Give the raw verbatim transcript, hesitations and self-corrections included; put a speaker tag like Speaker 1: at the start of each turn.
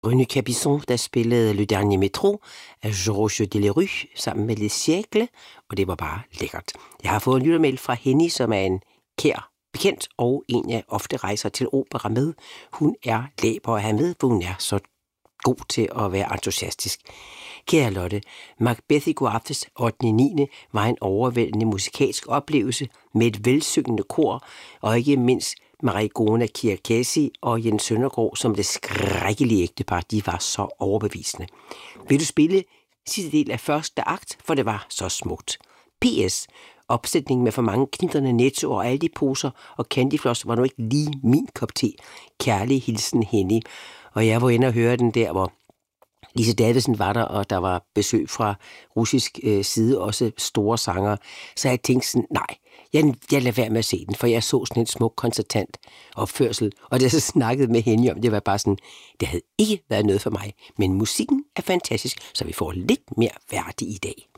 Speaker 1: René Capison, der spillede Le Dernier Métro af Georges Delerue sammen med Les Siècles, og det var bare lækkert. Jeg har fået en lyttermail fra Henny, som er en kær bekendt, og en jeg ofte rejser til opera med. Hun er læber at have med, for hun er så god til at være entusiastisk. Kære Lotte, Macbeth i går aftes ottende niende var en overvældende musikalsk oplevelse med et velsyngende kor, og ikke mindst Marigona Kirkesi og Jens Søndergaard som det skrækkelige ægtepar. De var så overbevisende. Vil du spille sidste del af første akt, for det var så smukt. P S. Opsætningen med for mange knitterne Netto og alle de poser og candyfloss var nu ikke lige min kop te. Kærlig hilsen, Henny. Og jeg var inde og høre den der, hvor Lise Davidsen var der, og der var besøg fra russisk øh, side, også store sanger. Så jeg tænkte sådan, nej, jeg, jeg lader være med at se den, for jeg så sådan en smuk koncertant opførsel. Og det jeg så snakkede med hende om, det var bare sådan, det havde ikke været noget for mig. Men musikken er fantastisk, så vi får lidt mere værdi i dag.